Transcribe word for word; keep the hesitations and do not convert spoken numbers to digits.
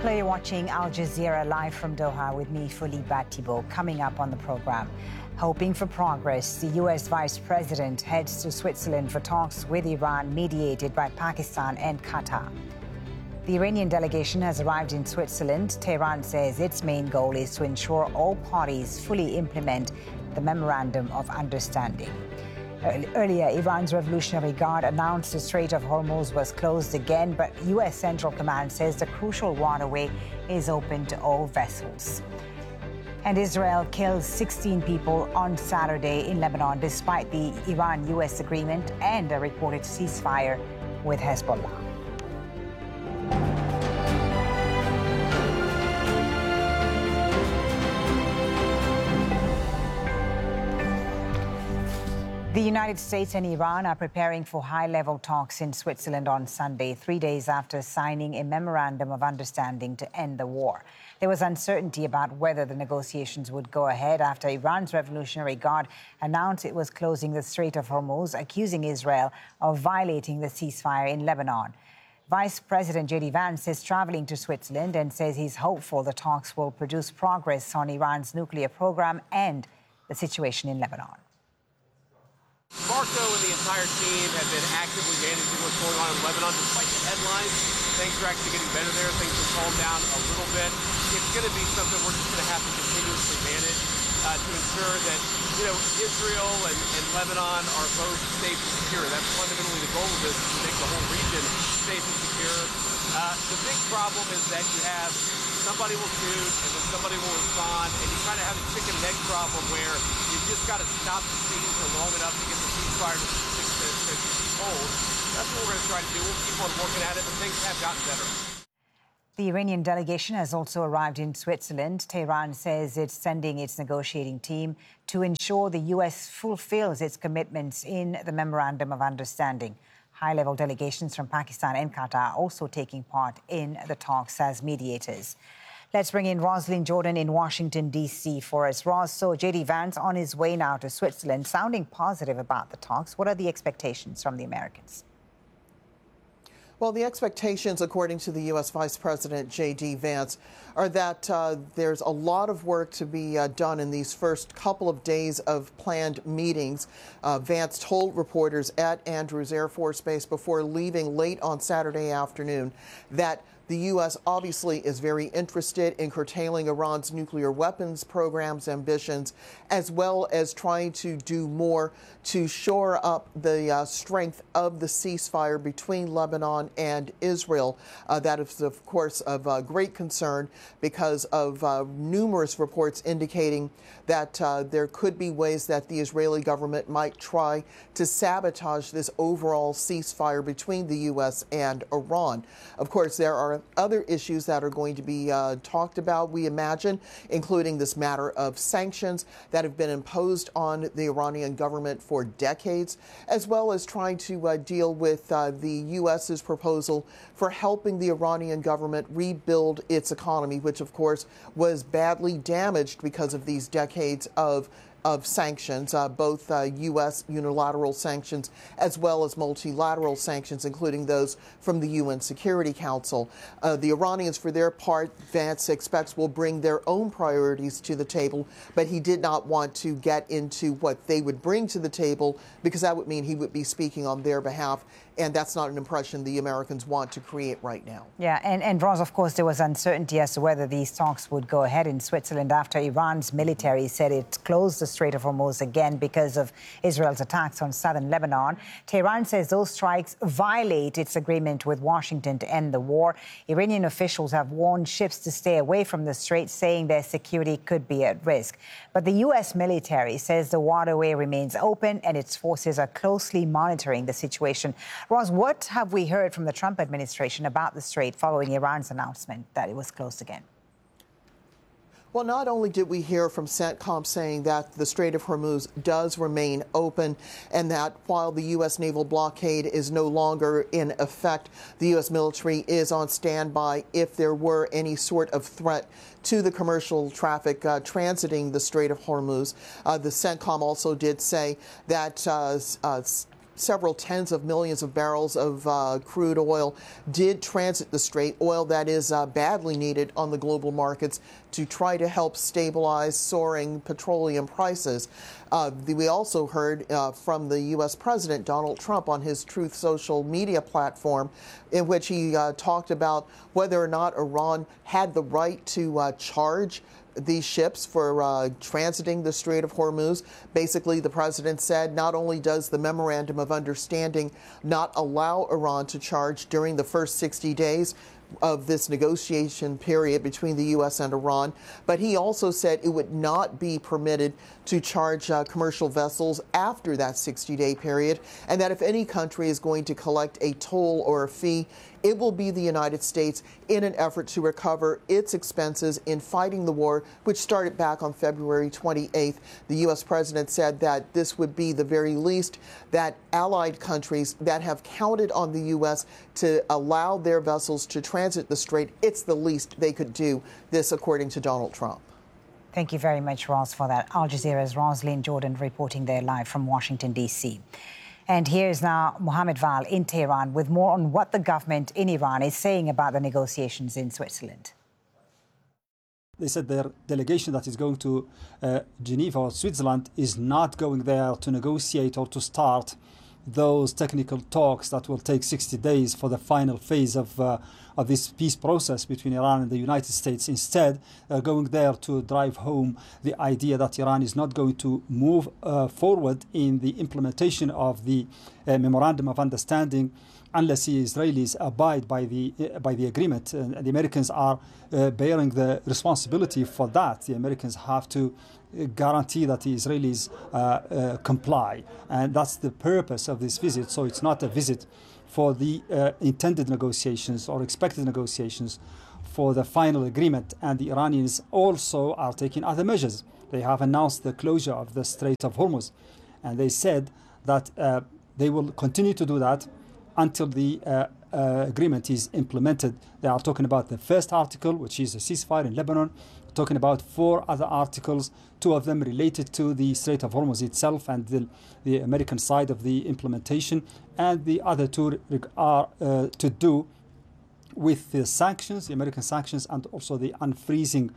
Hello, you're watching Al Jazeera live from Doha with me, Folie Batibo. Coming up on the program, hoping for progress, the U S Vice President heads to Switzerland for talks with Iran mediated by Pakistan and Qatar. The Iranian delegation has arrived in Switzerland. Tehran says its main goal is to ensure all parties fully implement the Memorandum of Understanding. Earlier, Iran's Revolutionary Guard announced the Strait of Hormuz was closed again, but U S Central Command says the crucial waterway is open to all vessels. And Israel killed sixteen people on Saturday in Lebanon, despite the Iran-U S agreement and a reported ceasefire with Hezbollah. The United States and Iran are preparing for high-level talks in Switzerland on Sunday, three days after signing a memorandum of understanding to end the war. There was uncertainty about whether the negotiations would go ahead after Iran's Revolutionary Guard announced it was closing the Strait of Hormuz, accusing Israel of violating the ceasefire in Lebanon. Vice President J D Vance is traveling to Switzerland and says he's hopeful the talks will produce progress on Iran's nuclear program and the situation in Lebanon. Marco and the entire team have been actively managing what's going on in Lebanon. Despite the headlines, things are actually getting better there. Things have calmed down a little bit. It's going to be something we're just going to have to continuously manage uh, to ensure that, you know, Israel and, and Lebanon are both safe and secure. That's fundamentally the goal of this, is to make the whole region safe and secure. Uh, the big problem is that you have somebody will shoot and then somebody will respond, and you kind of have a chicken and egg problem where you've just got to stop the scene for long enough to get the ceasefire to, to, to, to hold. That's what we're going to try to do. We'll keep on working at it, but things have gotten better. The Iranian delegation has also arrived in Switzerland. Tehran says it's sending its negotiating team to ensure the U S fulfills its commitments in the Memorandum of Understanding. High-level delegations from Pakistan and Qatar are also taking part in the talks as mediators. Let's bring in Roslyn Jordan in Washington, D C for us. Ros, so J D Vance on his way now to Switzerland, sounding positive about the talks. What are the expectations from the Americans? Well, the expectations, according to the U S Vice President J D Vance, are that uh, there's a lot of work to be uh, done in these first couple of days of planned meetings. Uh, Vance told reporters at Andrews Air Force Base before leaving late on Saturday afternoon that the U S obviously is very interested in curtailing Iran's nuclear weapons program's ambitions, as well as trying to do more to shore up the uh, strength of the ceasefire between Lebanon and Israel. Uh, that is, of course, of uh, great concern because of uh, numerous reports indicating that uh, there could be ways that the Israeli government might try to sabotage this overall ceasefire between the U S and Iran. Of course, there are other issues that are going to be uh, talked about, we imagine, including this matter of sanctions that have been imposed on the Iranian government for decades, as well as trying to uh, deal with uh, the U S's proposal for helping the Iranian government rebuild its economy, which, of course, was badly damaged because of these decades of of sanctions, uh, both uh, U S unilateral sanctions as well as multilateral sanctions, including those from the U N Security Council. Uh, the Iranians, for their part, Vance expects will bring their own priorities to the table, but he did not want to get into what they would bring to the table because that would mean he would be speaking on their behalf. And that's not an impression the Americans want to create right now. Yeah, and, and Ross, of course, there was uncertainty as to whether these talks would go ahead in Switzerland after Iran's military said it closed the Strait of Hormuz again because of Israel's attacks on southern Lebanon. Tehran says those strikes violate its agreement with Washington to end the war. Iranian officials have warned ships to stay away from the strait, saying their security could be at risk. But the U S military says the waterway remains open and its forces are closely monitoring the situation. Ross, what have we heard from the Trump administration about the strait following Iran's announcement that it was closed again? Well, not only did we hear from CENTCOM saying that the Strait of Hormuz does remain open and that while the U S naval blockade is no longer in effect, the U S military is on standby if there were any sort of threat to the commercial traffic uh, transiting the Strait of Hormuz. Uh, the CENTCOM also did say that uh, uh, several tens of millions of barrels of uh, crude oil did transit the strait, oil that is uh, badly needed on the global markets to try to help stabilize soaring petroleum prices. Uh, we also heard uh, from the U S President Donald Trump on his Truth Social media platform, in which he uh, talked about whether or not Iran had the right to uh, charge these ships for uh, transiting the Strait of Hormuz. Basically, the president said not only does the Memorandum of Understanding not allow Iran to charge during the first sixty days of this negotiation period between the U S and Iran, but he also said it would not be permitted to charge uh, commercial vessels after that sixty-day period, and that if any country is going to collect a toll or a fee, it will be the United States in an effort to recover its expenses in fighting the war, which started back on February twenty-eighth. The U S president said that this would be the very least that allied countries that have counted on the U S to allow their vessels to transit the strait, it's the least they could do. This, according to Donald Trump. Thank you very much, Ross, for that. Al Jazeera's Roslyn Jordan reporting there live from Washington, D C. And here's now Mohammed Val in Tehran with more on what the government in Iran is saying about the negotiations in Switzerland. They said their delegation that is going to uh, Geneva or Switzerland is not going there to negotiate or to start those technical talks that will take sixty days for the final phase of, uh, of this peace process between Iran and the United States. Instead, uh, going there to drive home the idea that Iran is not going to move uh, forward in the implementation of the uh, Memorandum of Understanding unless the Israelis abide by the uh, by the agreement. And the Americans are uh, bearing the responsibility for that. The Americans have to guarantee that the Israelis uh, uh, comply. And that's the purpose of this visit. So it's not a visit for the uh, intended negotiations or expected negotiations for the final agreement. And the Iranians also are taking other measures. They have announced the closure of the Strait of Hormuz. And they said that uh, they will continue to do that until the uh, uh, agreement is implemented. They are talking about the first article, which is a ceasefire in Lebanon, talking about four other articles, two of them related to the Strait of Hormuz itself and the, the American side of the implementation, and the other two are uh, to do with the sanctions, the American sanctions, and also the unfreezing